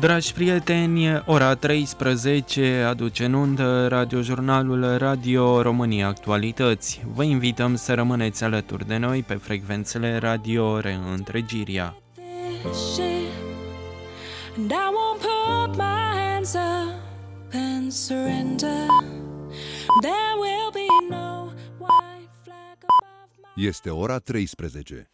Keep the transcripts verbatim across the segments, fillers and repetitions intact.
Dragi prieteni, ora treisprezece aduce în undă radiojurnalul Radio România Actualități. Vă invităm să rămâneți alături de noi pe frecvențele Radio Reîntregirea. Este ora treisprezece.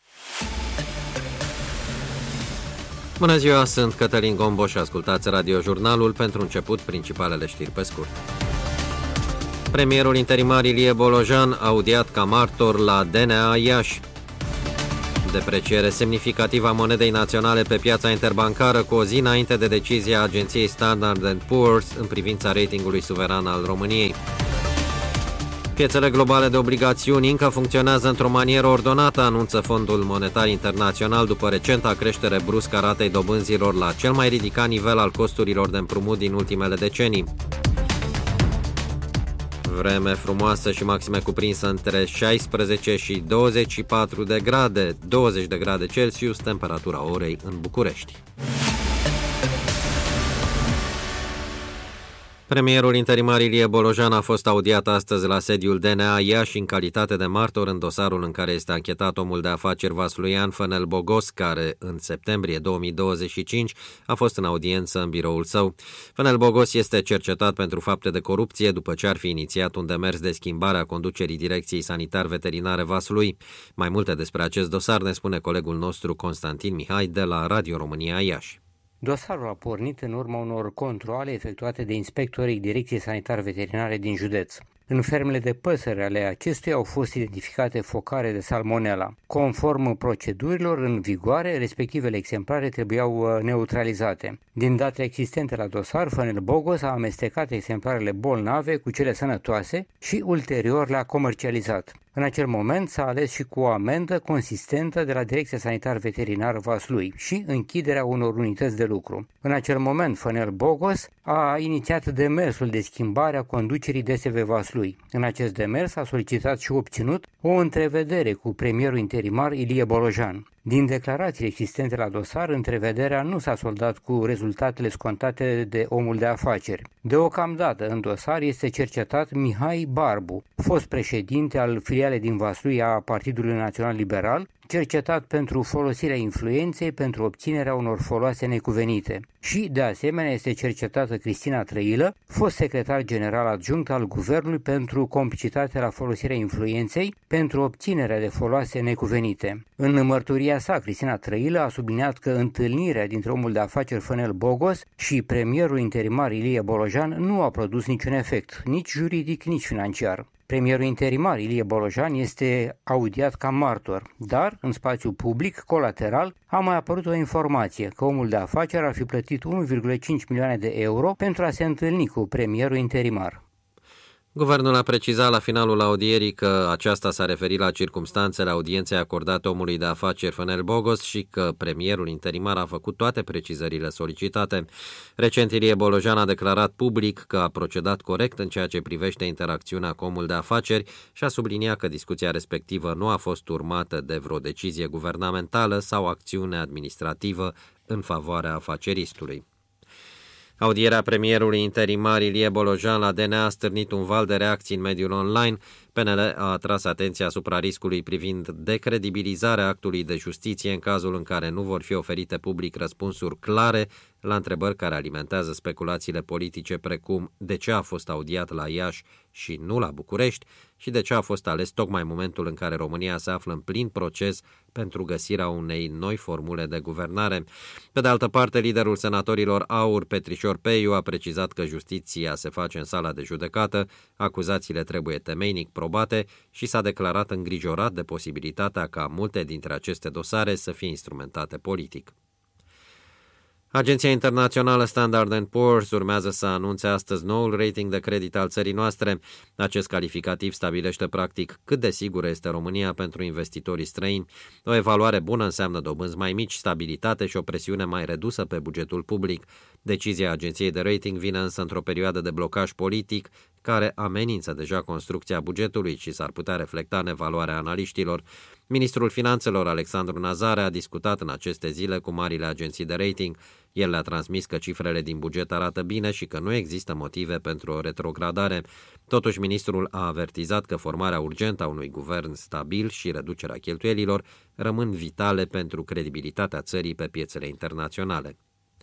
Bună ziua, sunt Cătălin Gombo și ascultați radiojurnalul. Pentru început, principalele știri pe scurt. Premierul interimar Ilie Bolojan audiat ca martor la D N A Iași. Depreciere semnificativă a monedei naționale pe piața interbancară cu o zi înainte de decizia agenției Standard and Poor's în privința ratingului suveran al României. Piețele globale de obligațiuni încă funcționează într-o manieră ordonată, anunță Fondul Monetar Internațional după recenta creștere bruscă a ratei dobânzilor la cel mai ridicat nivel al costurilor de împrumut din ultimele decenii. Vreme frumoasă și maxime cuprinsă între șaisprezece și douăzeci și patru de grade, douăzeci de grade Celsius, temperatura orei în București. Premierul interimar Ilie Bolojan a fost audiat astăzi la sediul D N A Iași în calitate de martor în dosarul în care este anchetat omul de afaceri Vasluian Fănel Bogos, care în septembrie două mii douăzeci și cinci a fost în audiență în biroul său. Fănel Bogos este cercetat pentru fapte de corupție după ce ar fi inițiat un demers de schimbare a conducerii Direcției Sanitar-Veterinare Vaslui. Mai multe despre acest dosar ne spune colegul nostru Constantin Mihai de la Radio România Iași. Dosarul a pornit în urma unor controale efectuate de inspectorii Direcției Sanitar-Veterinare din județ. În fermele de păsări ale acestuia au fost identificate focare de salmonella. Conform procedurilor în vigoare, respectivele exemplare trebuiau neutralizate. Din datele existente la dosar, Fănel Bogos a amestecat exemplarele bolnave cu cele sănătoase și ulterior le-a comercializat. În acel moment s-a ales și cu o amendă consistentă de la Direcția Sanitar-Veterinar Vaslui și închiderea unor unități de lucru. În acel moment, Fănel Bogos a inițiat demersul de schimbare a conducerii D S V Vaslui. În acest demers a solicitat și obținut o întrevedere cu premierul interimar Ilie Bolojan. Din declarațiile existente la dosar, întrevederea nu s-a soldat cu rezultatele scontate de omul de afaceri. Deocamdată, în dosar este cercetat Mihai Barbu, fost președinte al filialei din Vaslui a Partidului Național Liberal, cercetat pentru folosirea influenței pentru obținerea unor foloase necuvenite. Și, de asemenea, este cercetată Cristina Trăilă, fost secretar general adjunct al Guvernului pentru complicitate la folosirea influenței pentru obținerea de foloase necuvenite. În mărturia sa, Cristina Trăilă a subliniat că întâlnirea dintre omul de afaceri Fănel Bogos și premierul interimar Ilie Bolojan nu a produs niciun efect, nici juridic, nici financiar. Premierul interimar Ilie Bolojan este audiat ca martor, dar în spațiu public, colateral, a mai apărut o informație că omul de afaceri ar fi plătit unu virgulă cinci milioane de euro pentru a se întâlni cu premierul interimar. Guvernul a precizat la finalul audierii că aceasta s-a referit la circumstanțele audienței acordate omului de afaceri Fănel Bogos și că premierul interimar a făcut toate precizările solicitate. Recent, Ilie Bolojan a declarat public că a procedat corect în ceea ce privește interacțiunea cu omul de afaceri și a subliniat că discuția respectivă nu a fost urmată de vreo decizie guvernamentală sau acțiune administrativă în favoarea afaceristului. Audierea premierului interimar Ilie Bolojan la D N A a stârnit un val de reacții în mediul online. P N L a atras atenția asupra riscului privind decredibilizarea actului de justiție în cazul în care nu vor fi oferite public răspunsuri clare la întrebări care alimentează speculațiile politice precum de ce a fost audiat la Iași și nu la București și de ce a fost ales tocmai momentul în care România se află în plin proces pentru găsirea unei noi formule de guvernare. Pe de altă parte, liderul senatorilor AUR, Petrișor Peiu, a precizat că justiția se face în sala de judecată, acuzațiile trebuie temeinic probate și s-a declarat îngrijorat de posibilitatea ca multe dintre aceste dosare să fie instrumentate politic. Agenția internațională Standard and Poor's urmează să anunțe astăzi noul rating de credit al țării noastre. Acest calificativ stabilește practic cât de sigură este România pentru investitorii străini. O evaluare bună înseamnă dobânzi mai mici, stabilitate și o presiune mai redusă pe bugetul public. Decizia agenției de rating vine însă într-o perioadă de blocaj politic care amenință deja construcția bugetului și s-ar putea reflecta în evaluarea analiștilor. Ministrul Finanțelor Alexandru Nazare a discutat în aceste zile cu marile agenții de rating. El le-a transmis că cifrele din buget arată bine și că nu există motive pentru o retrogradare. Totuși, ministrul a avertizat că formarea urgentă a unui guvern stabil și reducerea cheltuielilor rămân vitale pentru credibilitatea țării pe piețele internaționale.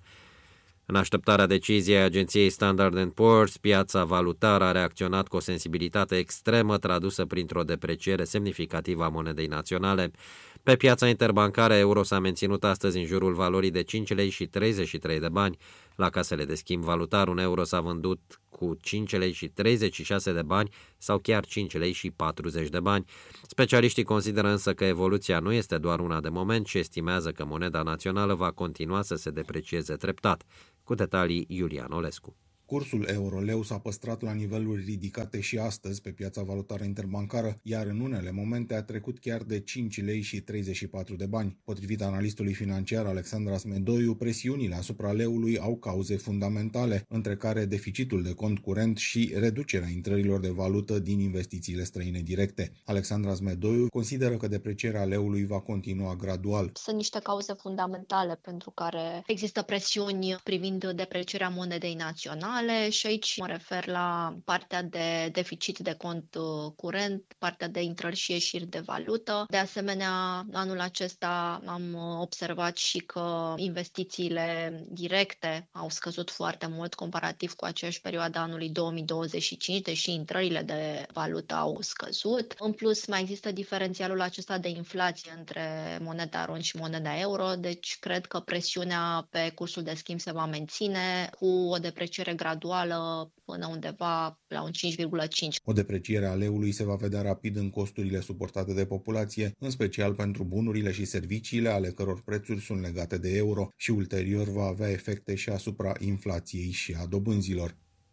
În așteptarea deciziei agenției Standard and Poor's, piața valutară a reacționat cu o sensibilitate extremă tradusă printr-o depreciere semnificativă a monedei naționale. Pe piața interbancară, euro s-a menținut astăzi în jurul valorii de cinci lei și treizeci și trei de bani. La casele de schimb valutar, un euro s-a vândut cu cinci lei și treizeci și șase de bani sau chiar cinci lei și patruzeci de bani. Specialiștii consideră însă că evoluția nu este doar una de moment și estimează că moneda națională va continua să se deprecieze treptat. Cu detalii, Iulian Olescu. Cursul euro-leu s-a păstrat la niveluri ridicate și astăzi pe piața valutară interbancară, iar în unele momente a trecut chiar de cinci lei și treizeci și patru de bani. Potrivit analistului financiar Alexandra Smedoiu, presiunile asupra leului au cauze fundamentale, între care deficitul de cont curent și reducerea intrărilor de valută din investițiile străine directe. Alexandra Smedoiu consideră că deprecierea leului va continua gradual. Sunt niște cauze fundamentale pentru care există presiuni privind deprecierea monedei naționale. Și aici mă refer la partea de deficit de cont curent, partea de intrări și ieșiri de valută. De asemenea, anul acesta am observat și că investițiile directe au scăzut foarte mult comparativ cu aceeași perioadă anului două mii douăzeci și cinci, deși intrările de valută au scăzut. În plus, mai există diferențialul acesta de inflație între moneda ron și moneda euro, deci cred că presiunea pe cursul de schimb se va menține cu o depreciere graduală până undeva la un cinci virgulă cinci. O depreciere a leului se va vedea rapid în costurile suportate de populație, în special pentru bunurile și serviciile ale căror prețuri sunt legate de euro și ulterior va avea efecte și asupra inflației și a dobânzilor.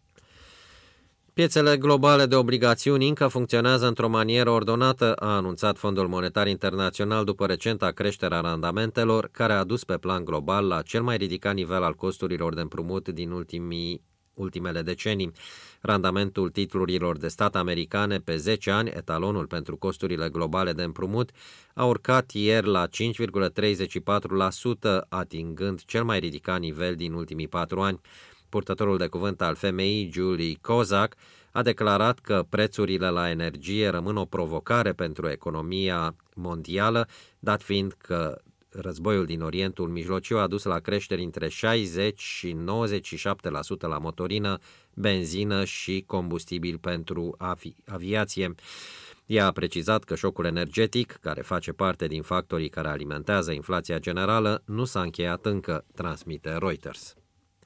Piețele globale de obligațiuni încă funcționează într-o manieră ordonată, a anunțat Fondul Monetar Internațional după recenta creștere a randamentelor, care a dus pe plan global la cel mai ridicat nivel al costurilor de împrumut din ultimii ultimele decenii. Randamentul titlurilor de stat americane pe zece ani, etalonul pentru costurile globale de împrumut, a urcat ieri la cinci virgulă treizeci și patru la sută, atingând cel mai ridicat nivel din ultimii patru ani. Purtătorul de cuvânt al F M I, Julie Kozak, a declarat că prețurile la energie rămân o provocare pentru economia mondială, dat fiind că războiul din Orientul Mijlociu a dus la creșteri între șaizeci și nouăzeci și șapte la sută la motorină, benzină și combustibil pentru avi- aviație. Ea a precizat că șocul energetic, care face parte din factorii care alimentează inflația generală, nu s-a încheiat încă, transmite Reuters.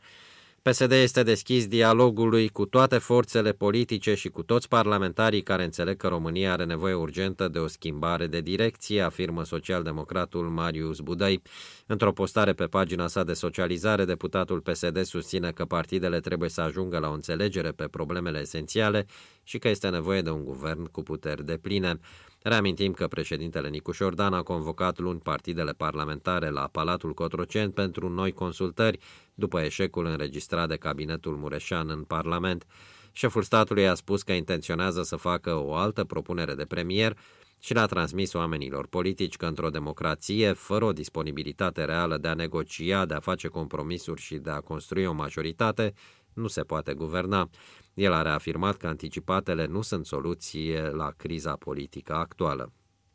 P S D este deschis dialogului cu toate forțele politice și cu toți parlamentarii care înțeleg că România are nevoie urgentă de o schimbare de direcție, afirmă socialdemocratul Marius Budăi. Într-o postare pe pagina sa de socializare, deputatul P S D susține că partidele trebuie să ajungă la o înțelegere pe problemele esențiale și că este nevoie de un guvern cu puteri depline. Reamintim că președintele Nicușor Dan a convocat luni partidele parlamentare la Palatul Cotroceni pentru noi consultări, după eșecul înregistrat de cabinetul Mureșan în Parlament. Șeful statului a spus că intenționează să facă o altă propunere de premier și le-a transmis oamenilor politici că într-o democrație, fără o disponibilitate reală de a negocia, de a face compromisuri și de a construi o majoritate, nu se poate guverna. El a reafirmat că anticipatele nu sunt soluție la criza politică actuală.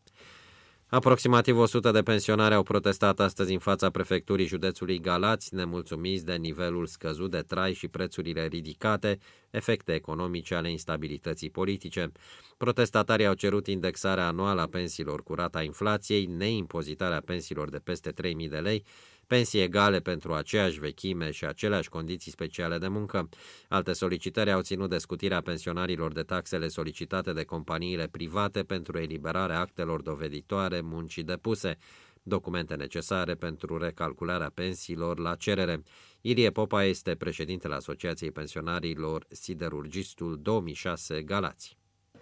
Aproximativ o sută de pensionari au protestat astăzi în fața prefecturii județului Galați, nemulțumiți de nivelul scăzut de trai și prețurile ridicate, efecte economice ale instabilității politice. Protestatarii au cerut indexarea anuală a pensiilor cu rata inflației, neimpozitarea pensiilor de peste trei mii de lei, pensii egale pentru aceeași vechime și aceleași condiții speciale de muncă. Alte solicitări au ținut de scutirea pensionarilor de taxele solicitate de companiile private pentru eliberarea actelor doveditoare muncii depuse, documente necesare pentru recalcularea pensiilor la cerere. Ilie Popa este președintele Asociației Pensionarilor Siderurgistul două mii șase Galați.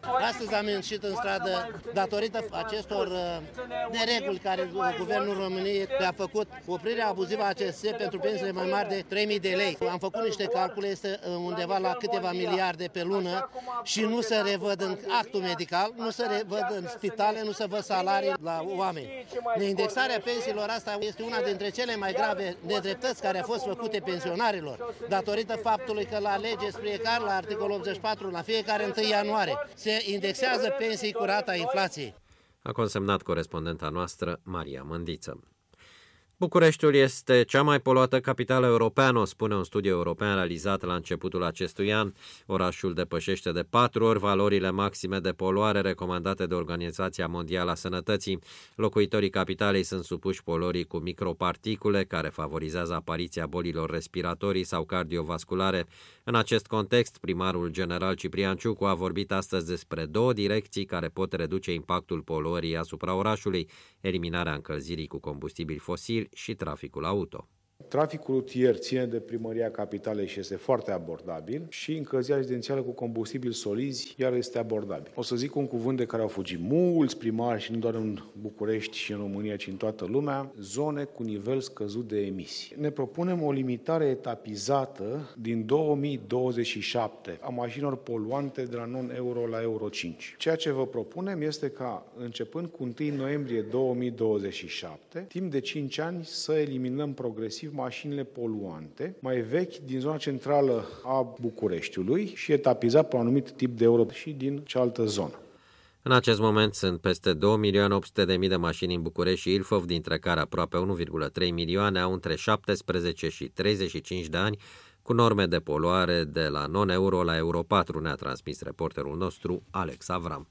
Astăzi am ieșit în stradă datorită acestor nereguli care Guvernul României le-a făcut, oprirea abuzivă a A C S pentru pensiile mai mari de trei mii de lei. Am făcut niște calcule, este undeva la câteva miliarde pe lună și nu se revăd în actul medical, nu se revăd în spitale, nu se văd salarii la oameni. Neindexarea pensiilor asta este una dintre cele mai grave nedreptăți care a fost făcute pensionarilor, datorită faptului că la lege spre care la articolul optzeci și patru, la fiecare întâi ianuarie, se indexează pensii cu rata inflației. A consemnat corespondenta noastră, Maria Mândiță. Bucureștiul este cea mai poluată capitală europeană, spune un studiu european realizat la începutul acestui an. Orașul depășește de patru ori valorile maxime de poluare recomandate de Organizația Mondială a Sănătății. Locuitorii capitalei sunt supuși poluării cu microparticule care favorizează apariția bolilor respiratorii sau cardiovasculare. În acest context, primarul general Ciprian Ciucu a vorbit astăzi despre două direcții care pot reduce impactul poluării asupra orașului: eliminarea încălzirii cu combustibili fosili și traficul auto. Traficul rutier ține de Primăria Capitalei și este foarte abordabil și încălzirea rezidențială cu combustibili solizi iar este abordabil. O să zic un cuvânt de care au fugit mulți primari și nu doar în București și în România, ci în toată lumea: zone cu nivel scăzut de emisii. Ne propunem o limitare etapizată din două mii douăzeci și șapte a mașinilor poluante de la non-euro la euro cinci. Ceea ce vă propunem este ca, începând cu întâi noiembrie două mii douăzeci și șapte, timp de cinci ani să eliminăm progresiv mașinile poluante mai vechi din zona centrală a Bucureștiului și etapizat pe un anumit tip de euro și din cealaltă zonă. În acest moment sunt peste două milioane opt sute de mii de mașini în București și Ilfov, dintre care aproape unu virgulă trei milioane au între șaptesprezece și treizeci și cinci de ani, cu norme de poluare de la non-euro la euro patru, ne-a transmis reporterul nostru Alex Avram.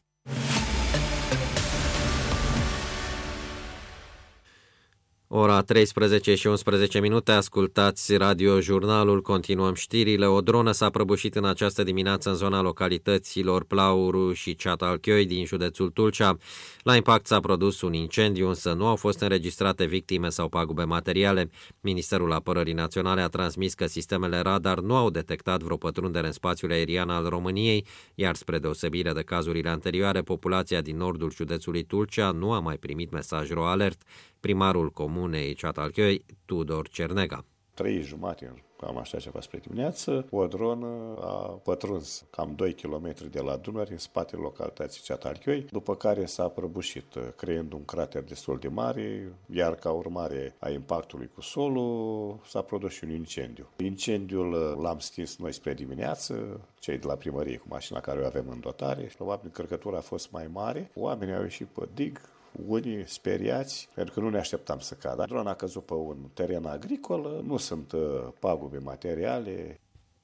Ora treisprezece și unsprezece minute, ascultați radiojurnalul, continuăm știrile. O dronă s-a prăbușit în această dimineață în zona localităților Plauru și Ceatalchioi din județul Tulcea. La impact s-a produs un incendiu, însă nu au fost înregistrate victime sau pagube materiale. Ministerul Apărării Naționale a transmis că sistemele radar nu au detectat vreo pătrundere în spațiul aerian al României, iar spre deosebire de cazurile anterioare, populația din nordul județului Tulcea nu a mai primit mesaj ro-alert. Primarul comunei Ceatalchioi, Tudor Cernega. Trei jumate, cam așa ceva spre dimineață, o dronă a pătruns cam doi kilometri de la Dunăre în spatele localității Ceatalchioi, după care s-a prăbușit, creând un crater destul de mare, iar ca urmare a impactului cu solul s-a produs și un incendiu. Incendiul l-am stins noi spre dimineață, cei de la primărie cu mașina care o avem în dotare, și probabil încărcătura a fost mai mare, oamenii au ieșit pe dig, unii speriați, pentru că nu ne așteptam să cadă. Drona a căzut pe un teren agricol, nu sunt pagube materiale.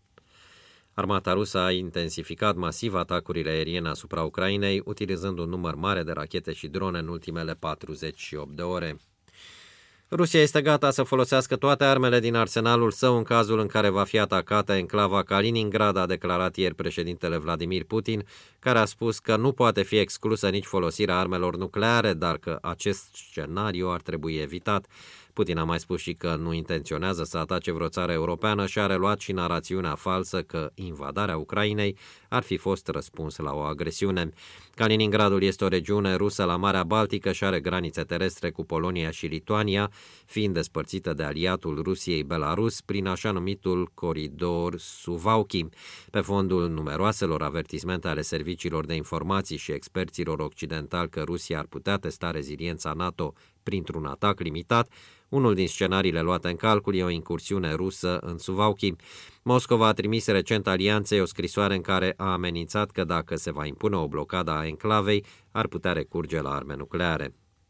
Armata rusă a intensificat masiv atacurile aeriene asupra Ucrainei, utilizând un număr mare de rachete și drone în ultimele patruzeci și opt de ore. Rusia este gata să folosească toate armele din arsenalul său în cazul în care va fi atacată enclava Kaliningrad, a declarat ieri președintele Vladimir Putin, care a spus că nu poate fi exclusă nici folosirea armelor nucleare, dar că acest scenariu ar trebui evitat. Putin a mai spus și că nu intenționează să atace vreo țară europeană și a reluat și narațiunea falsă că invadarea Ucrainei ar fi fost răspuns la o agresiune. Kaliningradul este o regiune rusă la Marea Baltică și are granițe terestre cu Polonia și Lituania, fiind despărțită de aliatul Rusiei Belarus prin așa numitul coridor Suwałki. Pe fondul numeroaselor avertismente ale serviciilor de informații și experților occidentali că Rusia ar putea testa reziliența NATO printr-un atac limitat, unul din scenariile luate în calcul e o incursiune rusă în Suwałki. Moscova a trimis recent alianței o scrisoare în care a amenințat că dacă se va impune o blocadă a enclavei, ar putea recurge la arme nucleare.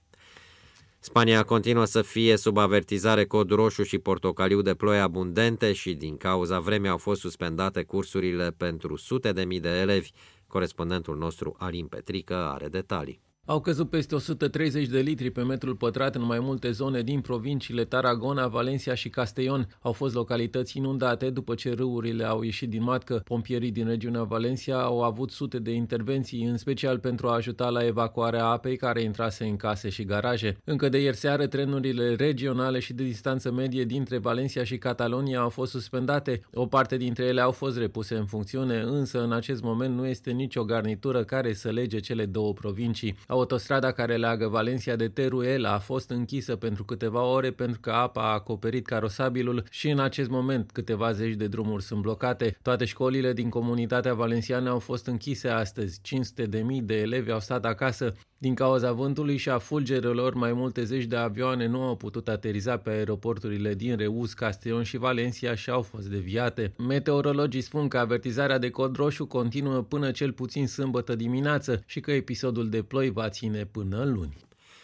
Spania continuă să fie sub avertizare cod roșu și portocaliu de ploi abundente și din cauza vremii au fost suspendate cursurile pentru sute de mii de elevi. Corespondentul nostru Alin Petrică are detalii. Au căzut peste o sută treizeci de litri pe metrul pătrat în mai multe zone din provinciile Tarragona, Valencia și Castellón. Au fost localități inundate după ce râurile au ieșit din matcă. Pompierii din regiunea Valencia au avut sute de intervenții, în special pentru a ajuta la evacuarea apei care intrase în case și garaje. Încă de ieri seară, trenurile regionale și de distanță medie dintre Valencia și Catalonia au fost suspendate. O parte dintre ele au fost repuse în funcțiune, însă în acest moment nu este nicio garnitură care să lege cele două provincii. Autostrada care leagă Valencia de Teruel a fost închisă pentru câteva ore pentru că apa a acoperit carosabilul și în acest moment câteva zeci de drumuri sunt blocate. Toate școlile din comunitatea valenciană au fost închise astăzi. cinci sute de mii de elevi au stat acasă. Din cauza vântului și a fulgerelor, mai multe zeci de avioane nu au putut ateriza pe aeroporturile din Reus, Castellón și Valencia și au fost deviate. Meteorologii spun că avertizarea de cod roșu continuă până cel puțin sâmbătă dimineață și că episodul de ploi va ține până luni.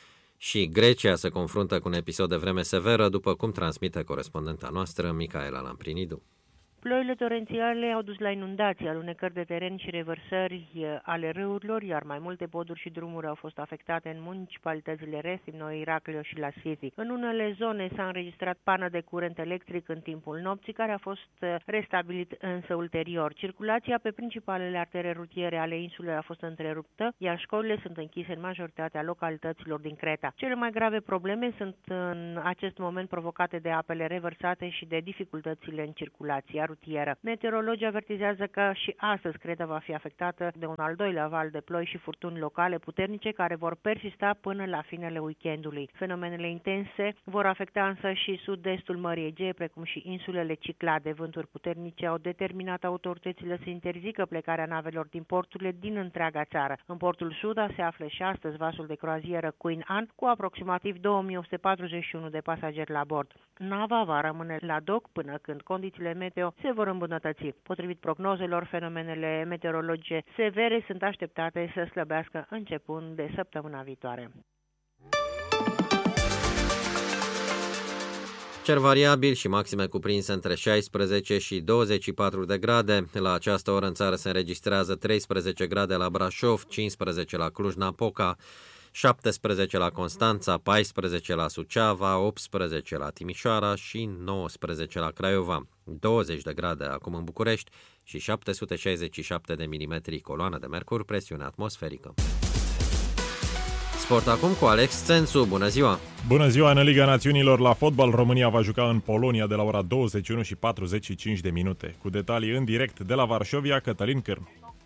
Și Grecia se confruntă cu un episod de vreme severă, după cum transmite corespondenta noastră, Micaela Lamprinidu. Ploile torențiale au dus la inundații, alunecări de teren și revărsări ale râurilor, iar mai multe poduri și drumuri au fost afectate în municipalitățile Resim, Noi Iraklio și Las Fisi. În unele zone s-a înregistrat pană de curent electric în timpul nopții, care a fost restabilit însă ulterior. Circulația pe principalele artere rutiere ale insulei a fost întreruptă, iar școlile sunt închise în majoritatea localităților din Creta. Cele mai grave probleme sunt în acest moment provocate de apele revărsate și de dificultățile în circulație rutieră. Meteorologii avertizează că și astăzi Creta va fi afectată de un al doilea val de ploi și furtuni locale puternice care vor persista până la finele weekendului. Fenomenele intense vor afecta însă și sud-estul Mării Egee, precum și insulele Cyclade. Vânturi puternice au determinat autoritățile să interzică plecarea navelor din porturile din întreaga țară. În portul Suda se află și astăzi vasul de croazieră Queen Anne cu aproximativ două mii opt sute patruzeci și unu de pasageri la bord. Nava va rămâne la doc până când condițiile meteo se vor îmbunătăți. Potrivit prognozelor, fenomenele meteorologice severe sunt așteptate să slăbească începând de săptămâna viitoare. Cer variabil și maxime cuprinse între șaisprezece și douăzeci și patru de grade. La această oră în țară se înregistrează treisprezece grade la Brașov, cincisprezece la Cluj-Napoca, șaptesprezece la Constanța, paisprezece la Suceava, optsprezece la Timișoara și nouăsprezece la Craiova, douăzeci de grade acum în București și șapte sute șaizeci și șapte de milimetri coloană de mercur, presiune atmosferică. Sport acum cu Alex Țențu. Bună ziua! Bună ziua! În Liga Națiunilor la fotbal, România va juca în Polonia de la ora douăzeci și unu și patruzeci și cinci de minute. Cu detalii în direct de la Varșovia, Cătălin Cârnu.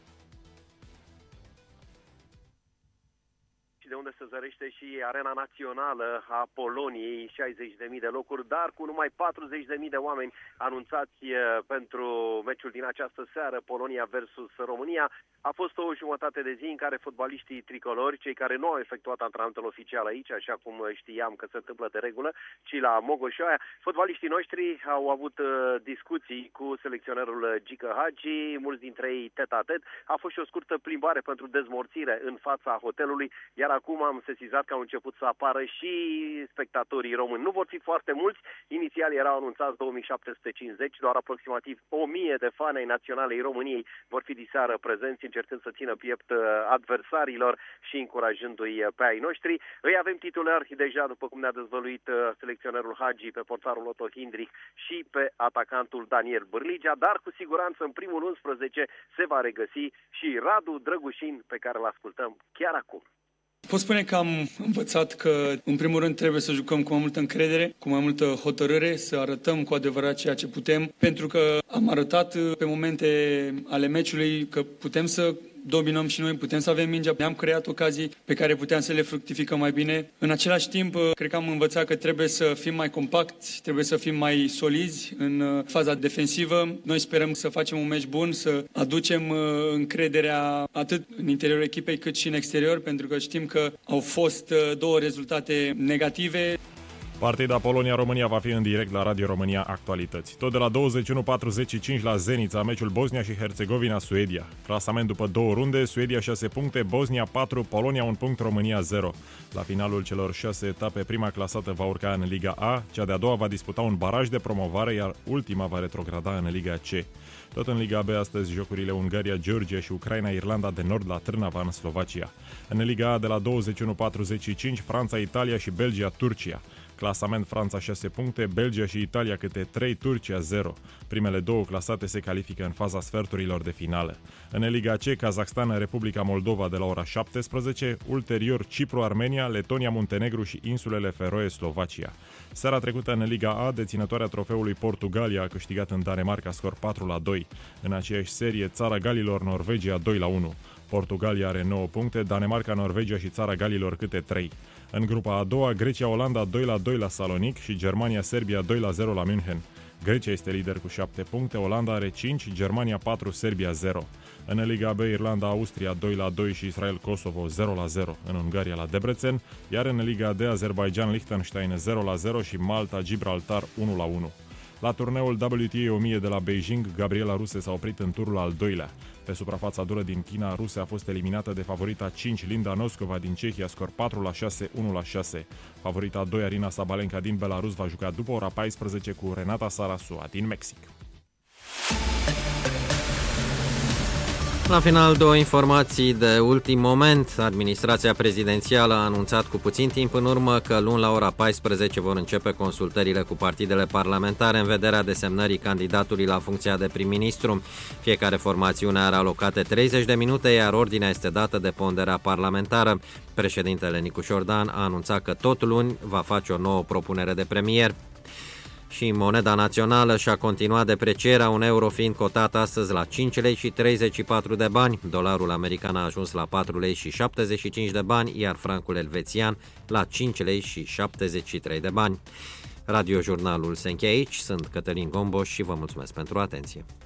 De unde se zărește și arena națională a Poloniei, șaizeci de mii de locuri, dar cu numai patruzeci de mii de oameni anunțați pentru meciul din această seară, Polonia versus România. A fost o jumătate de zi în care fotbaliștii tricolori, cei care nu au efectuat antrenamentul oficial aici, așa cum știam că se întâmplă de regulă, ci la Mogoșoaia, fotbaliștii noștri au avut discuții cu selecționerul Gică Hagi, mulți dintre ei tet-a-tet. A fost și o scurtă plimbare pentru dezmorțire în fața hotelului, iar acum am sesizat că au început să apară și spectatorii români. Nu vor fi foarte mulți, inițial erau anunțați două mii șapte sute cincizeci, doar aproximativ o mie de fani ai naționalei României vor fi diseară prezenți, încercând să țină piept adversarilor și încurajându-i pe ai noștri. Îi avem titulari deja, după cum ne-a dezvăluit selecționerul Hagi, pe portarul Otto Hindrich și pe atacantul Daniel Bârligea, dar cu siguranță în primul unsprezece se va regăsi și Radu Drăgușin, pe care îl ascultăm chiar acum. Pot spune că am învățat că, în primul rând, trebuie să jucăm cu mai multă încredere, cu mai multă hotărâre, să arătăm cu adevărat ceea ce putem, pentru că am arătat pe momente ale meciului că putem să dominăm și noi, putem să avem mingea, ne-am creat ocazii pe care puteam să le fructificăm mai bine. În același timp, cred că am învățat că trebuie să fim mai compacti, trebuie să fim mai solizi în faza defensivă. Noi sperăm să facem un meci bun, să aducem încrederea atât în interiorul echipei cât și în exterior, pentru că știm că au fost două rezultate negative. Partida Polonia-România va fi în direct la Radio România Actualități. Tot de la douăzeci și unu patruzeci și cinci la Zenica, meciul Bosnia și Herțegovina-Suedia. Clasament după două runde, Suedia șase puncte, Bosnia patru, Polonia un punct, România zero. La finalul celor șase etape, prima clasată va urca în Liga A, cea de-a doua va disputa un baraj de promovare, iar ultima va retrograda în Liga C. Tot în Liga B astăzi, jocurile Ungaria, Georgia și Ucraina, Irlanda de Nord la Trnava în Slovacia. În Liga A de la douăzeci și unu patruzeci și cinci, Franța, Italia și Belgia, Turcia. Clasament: Franța șase puncte, Belgia și Italia câte trei, Turcia zero. Primele două clasate se califică în faza sferturilor de finală. În Liga C, Kazakhstan, Republica Moldova de la ora șaptesprezece, ulterior Cipru, Armenia, Letonia, Muntenegru și insulele Feroe, Slovacia. Seara trecută în Liga A, deținătoarea trofeului Portugalia a câștigat în Danemarca scor patru la doi. În aceeași serie, Țara Galilor, Norvegia doi la unu. Portugalia are nouă puncte, Danemarca, Norvegia și Țara Galilor câte trei. În grupa a doua, Grecia-Olanda doi la doi la Salonic și Germania-Serbia doi la zero la München. Grecia este lider cu șapte puncte, Olanda are cinci, Germania patru, Serbia zero. În Liga B, Irlanda-Austria doi la doi și Israel-Kosovo zero la zero în Ungaria la Debrecen, iar în Liga D, Azerbaijan-Liechtenstein zero la zero și Malta-Gibraltar unu la unu. La turneul W T A o mie de la Beijing, Gabriela Ruse s-a oprit în turul al doilea. Pe suprafața dură din China, Ruse a fost eliminată de favorita cinci, Linda Noskova din Cehia, scor patru la șase, unu la șase. Favorita doi, Arina Sabalenka din Belarus, va juca după ora paisprezece cu Renata Sarasua din Mexic. La final, două informații de ultim moment. Administrația prezidențială a anunțat cu puțin timp în urmă că luni la ora paisprezece vor începe consultările cu partidele parlamentare în vederea desemnării candidatului la funcția de prim-ministru. Fiecare formațiune are alocate treizeci de minute, iar ordinea este dată de ponderea parlamentară. Președintele Nicu Șordan a anunțat că tot luni va face o nouă propunere de premier. Și moneda națională și-a continuat deprecierea, un euro fiind cotat astăzi la cinci lei și treizeci și patru de bani. Dolarul american a ajuns la patru lei și șaptezeci și cinci de bani, iar francul elvețian la cinci lei și șaptezeci și trei de bani. Radiojurnalul se încheie aici, sunt Cătălin Gomboș și vă mulțumesc pentru atenție.